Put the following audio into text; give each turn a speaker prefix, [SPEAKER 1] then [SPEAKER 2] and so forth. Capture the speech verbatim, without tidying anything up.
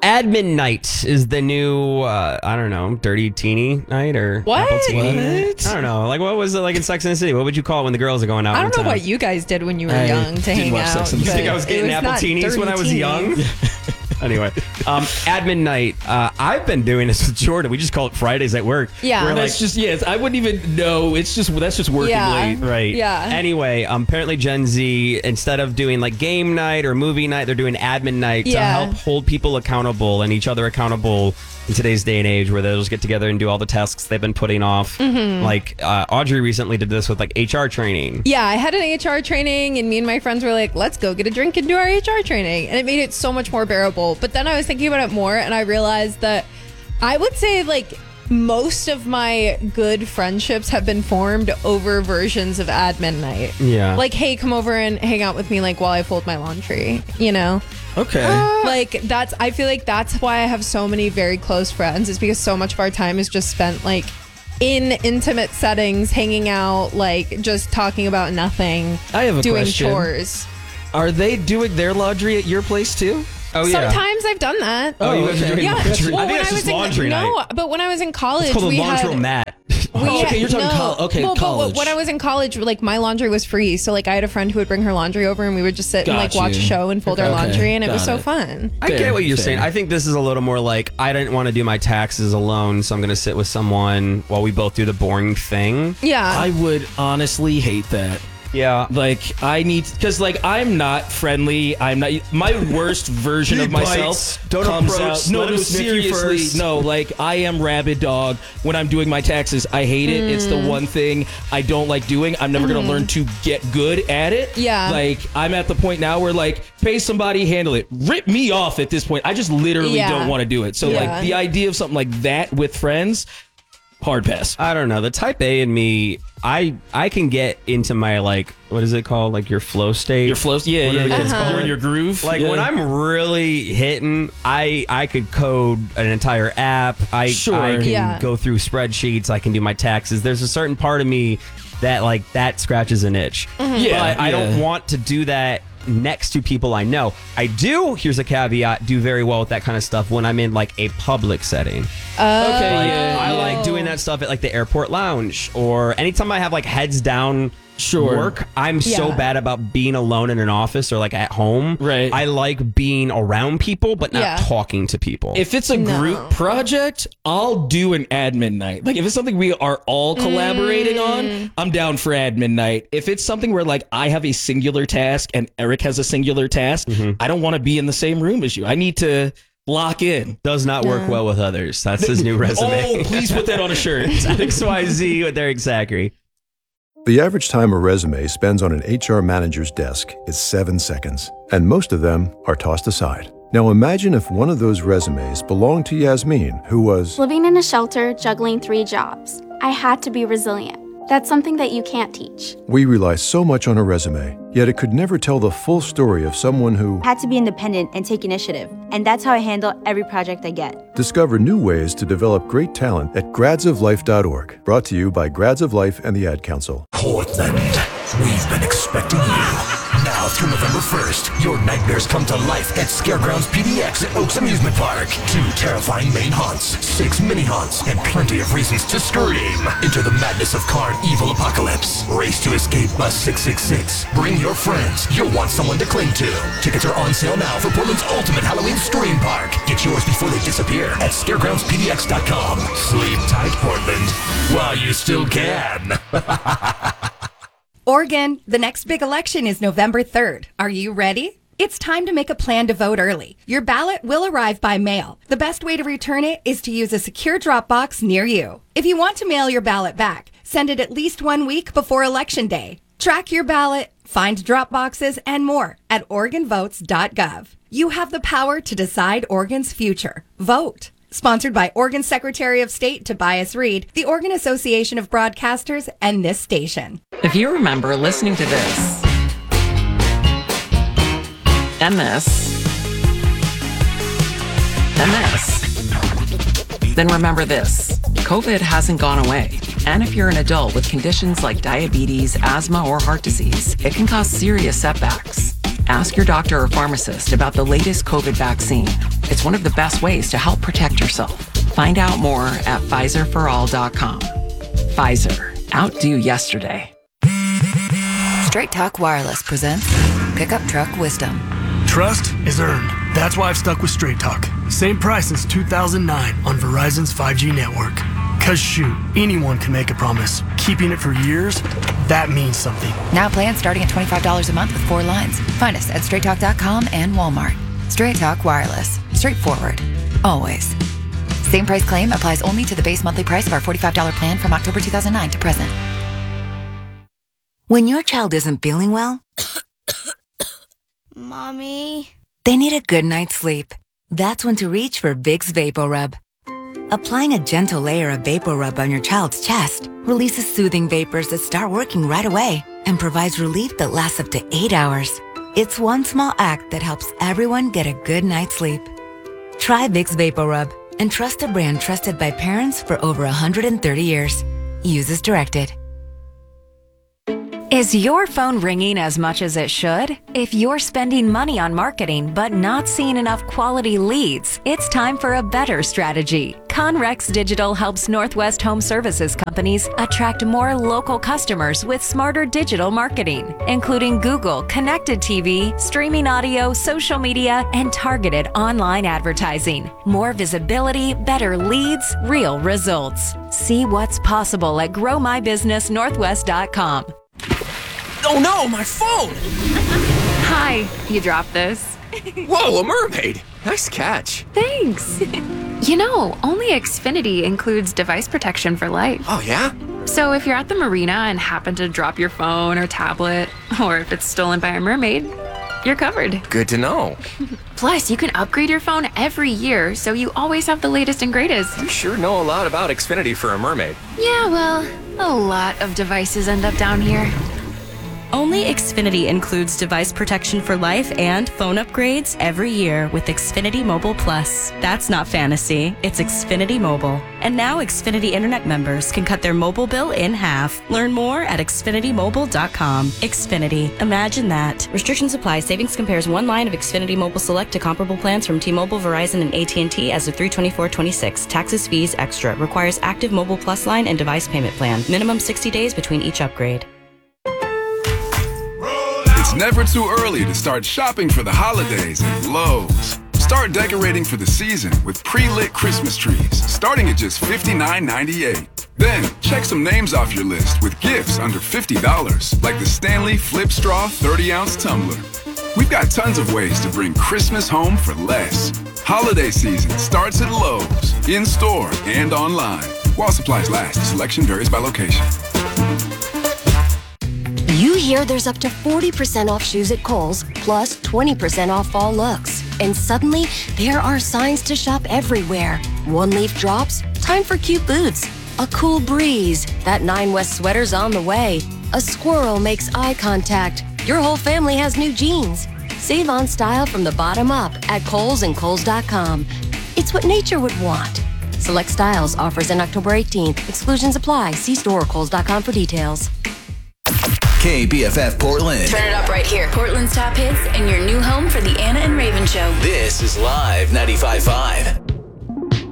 [SPEAKER 1] admin night is the new, uh, I don't know, dirty teeny night or
[SPEAKER 2] what?
[SPEAKER 1] apple teeny?
[SPEAKER 2] What?
[SPEAKER 1] I don't know. Like, what was it like in Sex and the City? What would you call it when the girls are going out?
[SPEAKER 2] I don't know
[SPEAKER 1] town?
[SPEAKER 2] what you guys did when you were
[SPEAKER 3] I
[SPEAKER 2] young to
[SPEAKER 3] didn't
[SPEAKER 2] hang
[SPEAKER 3] watch
[SPEAKER 2] out.
[SPEAKER 3] Sex and the
[SPEAKER 1] You
[SPEAKER 3] City.
[SPEAKER 1] think I was getting
[SPEAKER 2] It was
[SPEAKER 1] apple
[SPEAKER 2] not
[SPEAKER 1] teenies when I was
[SPEAKER 2] dirty
[SPEAKER 1] young?
[SPEAKER 2] teenies.
[SPEAKER 1] Anyway, um, admin night. Uh, I've been doing this with Jordan. We just call it Fridays at work.
[SPEAKER 2] Yeah.
[SPEAKER 1] We're
[SPEAKER 3] That's
[SPEAKER 1] like,
[SPEAKER 3] just, yes, I wouldn't even know. It's just, that's just working
[SPEAKER 2] Yeah.
[SPEAKER 3] late.
[SPEAKER 1] right.
[SPEAKER 2] Yeah.
[SPEAKER 1] Anyway, um, apparently Gen Z, instead of doing like game night or movie night, they're doing admin night to
[SPEAKER 2] Yeah.
[SPEAKER 1] help hold people accountable and each other accountable in today's day and age, where they'll just get together and do all the tasks they've been putting off.
[SPEAKER 2] Mm-hmm.
[SPEAKER 1] Like uh, Audrey recently did this with like H R training.
[SPEAKER 2] Yeah, I had an H R training, and me and my friends were like, let's go get a drink and do our H R training. And it made it so much more bearable. But then I was thinking about it more, and I realized that I would say, like, most of my good friendships have been formed over versions of admin night.
[SPEAKER 1] Yeah.
[SPEAKER 2] Like, hey, come over and hang out with me, like, while I fold my laundry, you know?
[SPEAKER 3] Okay.
[SPEAKER 2] Like, that's, I feel like that's why I have so many very close friends, is because so much of our time is just spent, like, in intimate settings, hanging out, like, just talking about nothing.
[SPEAKER 3] I have a
[SPEAKER 2] doing
[SPEAKER 3] question.
[SPEAKER 2] chores.
[SPEAKER 3] Are they doing their laundry at your place too?
[SPEAKER 1] Oh, yeah.
[SPEAKER 2] Sometimes I've done that.
[SPEAKER 1] Oh, you guys are
[SPEAKER 3] okay.
[SPEAKER 1] doing
[SPEAKER 2] Yeah,
[SPEAKER 1] laundry.
[SPEAKER 2] well,
[SPEAKER 1] I think
[SPEAKER 2] when
[SPEAKER 1] that's
[SPEAKER 2] I was
[SPEAKER 1] just
[SPEAKER 2] in,
[SPEAKER 1] laundry
[SPEAKER 2] no,
[SPEAKER 1] night.
[SPEAKER 2] but when I was in college,
[SPEAKER 1] It's called
[SPEAKER 2] we
[SPEAKER 1] a
[SPEAKER 2] had,
[SPEAKER 1] laundromat.
[SPEAKER 2] we
[SPEAKER 3] Oh, okay,
[SPEAKER 2] had-
[SPEAKER 3] you're talking col- okay,
[SPEAKER 2] well,
[SPEAKER 3] college.
[SPEAKER 2] But when I was in college, like, my laundry was free, so like I had a friend who would bring her laundry over, and we would just sit and like
[SPEAKER 3] Got
[SPEAKER 2] watch
[SPEAKER 3] you.
[SPEAKER 2] a show and fold our
[SPEAKER 3] Okay,
[SPEAKER 2] laundry, and it was
[SPEAKER 3] got
[SPEAKER 2] so
[SPEAKER 3] it.
[SPEAKER 2] fun.
[SPEAKER 1] I
[SPEAKER 3] Fair,
[SPEAKER 1] get what you're
[SPEAKER 3] fair.
[SPEAKER 1] saying. I think this is a little more like I didn't want to do my taxes alone, so I'm going to sit with someone while we both do the boring thing.
[SPEAKER 2] Yeah,
[SPEAKER 3] I would honestly hate that.
[SPEAKER 1] Yeah.
[SPEAKER 3] Like, I need, because, like, I'm not friendly. I'm not, my worst version
[SPEAKER 1] He
[SPEAKER 3] of myself
[SPEAKER 1] bites. Don't
[SPEAKER 3] comes
[SPEAKER 1] approach.
[SPEAKER 3] out. No,
[SPEAKER 1] Let
[SPEAKER 3] no,
[SPEAKER 1] him sniff you
[SPEAKER 3] seriously.
[SPEAKER 1] first.
[SPEAKER 3] No, like, I am rabid dog when I'm doing my taxes. I hate it. It's the one thing I don't like doing. I'm never going to learn to get good at it.
[SPEAKER 2] Yeah.
[SPEAKER 3] Like, I'm at the point now where, like, pay somebody, handle it. Rip me off at this point. I just literally
[SPEAKER 2] Yeah.
[SPEAKER 3] don't want to do it. So,
[SPEAKER 2] Yeah.
[SPEAKER 3] like, the idea of something like that with friends, hard pass.
[SPEAKER 1] I don't know. The type A in me, I I can get into my, like, what is it called? Like your flow state.
[SPEAKER 3] Your flows, yeah,
[SPEAKER 1] Whatever
[SPEAKER 3] yeah,
[SPEAKER 1] it's
[SPEAKER 3] yeah.
[SPEAKER 1] called.
[SPEAKER 3] You're in your groove.
[SPEAKER 1] Like
[SPEAKER 3] Yeah.
[SPEAKER 1] when I'm really hitting, I I could code an entire app. I
[SPEAKER 3] Sure.
[SPEAKER 1] I can
[SPEAKER 2] Yeah.
[SPEAKER 1] go through spreadsheets. I can do my taxes. There's a certain part of me that like that scratches an itch.
[SPEAKER 3] Yeah,
[SPEAKER 1] but I don't
[SPEAKER 3] yeah.
[SPEAKER 1] want to do that next to people I know. I do, here's a caveat, do very well with that kind of stuff when I'm in like a public setting.
[SPEAKER 3] Okay,
[SPEAKER 1] Like,
[SPEAKER 3] yeah,
[SPEAKER 1] I
[SPEAKER 3] yeah.
[SPEAKER 1] like doing that stuff at like the airport lounge or anytime I have like heads down
[SPEAKER 3] Sure.
[SPEAKER 1] work. I'm so
[SPEAKER 2] Yeah.
[SPEAKER 1] bad about being alone in an office or like at home.
[SPEAKER 3] Right.
[SPEAKER 1] I like being around people but not
[SPEAKER 2] Yeah.
[SPEAKER 1] talking to people.
[SPEAKER 3] If it's a
[SPEAKER 2] No.
[SPEAKER 3] group project, I'll do an admin night. Like if it's something we are all collaborating
[SPEAKER 2] Mm.
[SPEAKER 3] on, I'm down for admin night. If it's something where like I have a singular task and Eric has a singular task, I don't want to be in the same room as you. I need to lock in.
[SPEAKER 1] does not work
[SPEAKER 2] Yeah.
[SPEAKER 1] well with others. That's his new resume.
[SPEAKER 3] Oh, please put that on a shirt.
[SPEAKER 1] X Y Z with Eric Zachary.
[SPEAKER 4] The average time a resume spends on an H R manager's desk is seven seconds, and most of them are tossed aside. Now imagine if one of those resumes belonged to Yasmin, who was
[SPEAKER 5] Living in a shelter, juggling three jobs. I had to be resilient. That's something that you can't teach.
[SPEAKER 4] We rely so much on a resume, yet it could never tell the full story of someone who
[SPEAKER 6] Had to be independent and take initiative. And that's how I handle every project I get.
[SPEAKER 4] discover new ways to develop great talent at grads of life dot org. Brought to you by Grads of Life and the Ad Council.
[SPEAKER 7] Portland, we've been expecting you. Now through November first, your nightmares come to life at Scaregrounds P D X at Oaks Amusement Park. Two terrifying main haunts, six mini haunts, and plenty of reasons to scream. Enter the madness of Karn Evil Apocalypse. Race to escape bus six six six. Bring your friends. You'll want someone to cling to. Tickets are on sale now for Portland's ultimate Halloween Scream Park. Get yours before they disappear at scaregrounds p d x dot com. Sleep tight, Portland, while you still can.
[SPEAKER 8] Oregon, the next big election is November third. Are you ready? It's time to make a plan to vote early. Your ballot will arrive by mail. The best way to return it is to use a secure drop box near you. If you want to mail your ballot back, send it at least one week before Election Day. Track your ballot, find drop boxes, and more at oregon votes dot gov. You have the power to decide Oregon's future. Vote. Sponsored by Oregon Secretary of State Tobias Reed, the Oregon Association of Broadcasters, and this station.
[SPEAKER 9] If you remember listening to this and this and this, then remember this. COVID hasn't gone away. And if you're an adult with conditions like diabetes, asthma, or heart disease, it can cause serious setbacks. Ask your doctor or pharmacist about the latest COVID vaccine. It's one of the best ways to help protect yourself. Find out more at Pfizer for all dot com. Pfizer. Outdo yesterday.
[SPEAKER 10] Straight Talk Wireless presents Pickup Truck Wisdom.
[SPEAKER 11] Trust is earned. That's why I've stuck with Straight Talk. Same price since two thousand nine on Verizon's five G network. Cause shoot, anyone can make a promise. Keeping it for years, that means something.
[SPEAKER 10] Now plans starting at twenty-five dollars a month with four lines. Find us at straight talk dot com and Walmart. Straight Talk Wireless. Straightforward. Always. Same price claim applies only to the base monthly price of our forty-five dollars plan from October two thousand nine to present.
[SPEAKER 12] When your child isn't feeling well,
[SPEAKER 13] Mommy,
[SPEAKER 12] they need a good night's sleep. That's when to reach for Vicks VapoRub. Applying a gentle layer of VapoRub on your child's chest releases soothing vapors that start working right away and provides relief that lasts up to eight hours. It's one small act that helps everyone get a good night's sleep. Try Vicks VapoRub and trust a brand trusted by parents for over one hundred thirty years. Use as directed.
[SPEAKER 14] Is your phone ringing as much as it should? If you're spending money on marketing but not seeing enough quality leads, it's time for a better strategy. Conrex Digital helps Northwest Home Services companies attract more local customers with smarter digital marketing, including Google, connected T V, streaming audio, social media, and targeted online advertising. More visibility, better leads, real results. See what's possible at grow my business northwest dot com.
[SPEAKER 15] Oh no, my phone!
[SPEAKER 16] Hi, you dropped this.
[SPEAKER 15] Whoa, a mermaid! Nice catch.
[SPEAKER 16] Thanks. You know, only Xfinity includes device protection for life.
[SPEAKER 15] Oh yeah?
[SPEAKER 16] So if you're at the marina and happen to drop your phone or tablet, or if it's stolen by a mermaid, you're covered.
[SPEAKER 15] Good to know.
[SPEAKER 16] Plus, you can upgrade your phone every year, so you always have the latest and greatest.
[SPEAKER 15] You sure know a lot about Xfinity for a mermaid.
[SPEAKER 16] Yeah, well, a lot of devices end up down here.
[SPEAKER 17] Only Xfinity includes device protection for life and phone upgrades every year with Xfinity Mobile Plus. That's not fantasy, it's Xfinity Mobile. And now Xfinity Internet members can cut their mobile bill in half. Learn more at xfinity mobile dot com. Xfinity, imagine that. Restrictions apply. Savings compares one line of Xfinity Mobile Select to comparable plans from T-Mobile, Verizon, and A T and T as of three twenty-four twenty-six. Taxes, fees, extra. Requires active Mobile Plus line and device payment plan. Minimum sixty days between each upgrade.
[SPEAKER 18] It's never too early to start shopping for the holidays at Lowe's. Start decorating for the season with pre-lit Christmas trees, starting at just fifty-nine ninety-eight. Then, check some names off your list with gifts under fifty dollars, like the Stanley Flip Straw thirty ounce tumbler. We've got tons of ways to bring Christmas home for less. Holiday season starts at Lowe's, in-store and online. While supplies last, selection varies by location.
[SPEAKER 19] You hear there's up to forty percent off shoes at Kohl's, plus twenty percent off fall looks. And suddenly, there are signs to shop everywhere. One leaf drops, time for cute boots. A cool breeze, that Nine West sweater's on the way. A squirrel makes eye contact. Your whole family has new jeans. Save on style from the bottom up at Kohl's and Kohl's dot com. It's what nature would want. Select styles, offers in October eighteenth. Exclusions apply. See store or Kohl's dot com for details.
[SPEAKER 7] K B F F Portland.
[SPEAKER 20] Turn it up right here. Portland's top hits and your new home for the Anna and Raven Show.
[SPEAKER 7] This is Live ninety-five point five.